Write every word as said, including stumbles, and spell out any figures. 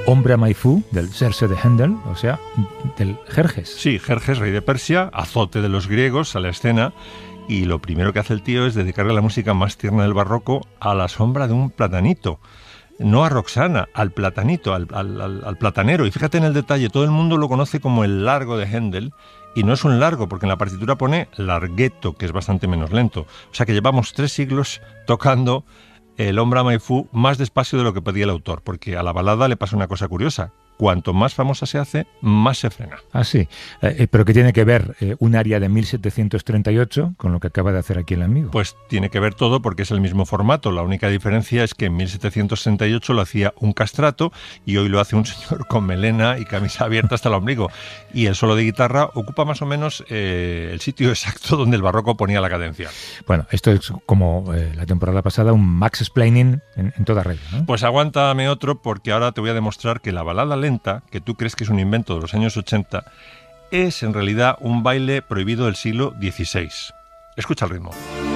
Ombra mai fu, del Serse de Händel, o sea, del Jerjes. Sí, Jerjes, rey de Persia, azote de los griegos, a la escena, y lo primero que hace el tío es dedicarle la música más tierna del barroco a la sombra de un platanito. No a Roxana, al platanito, al, al, al, al platanero. Y fíjate en el detalle, todo el mundo lo conoce como el largo de Händel, y no es un largo, porque en la partitura pone larghetto, que es bastante menos lento. O sea que llevamos tres siglos tocando el Ombra mai fu más despacio de lo que pedía el autor, porque a la balada le pasa una cosa curiosa. Cuanto más famosa se hace, más se frena. Ah, sí. Eh, ¿Pero qué tiene que ver eh, un aria de mil setecientos treinta y ocho con lo que acaba de hacer aquí el amigo? Pues tiene que ver todo porque es el mismo formato. La única diferencia es que en mil setecientos sesenta y ocho lo hacía un castrato y hoy lo hace un señor con melena y camisa abierta hasta el ombligo. Y el solo de guitarra ocupa más o menos eh, el sitio exacto donde el barroco ponía la cadencia. Bueno, esto es como eh, la temporada pasada, un Max-Explaining en, en toda regla, ¿no? Pues aguántame otro, porque ahora te voy a demostrar que la balada lenta, que tú crees que es un invento de los años ochenta, es en realidad un baile prohibido del siglo dieciséis. Escucha el ritmo.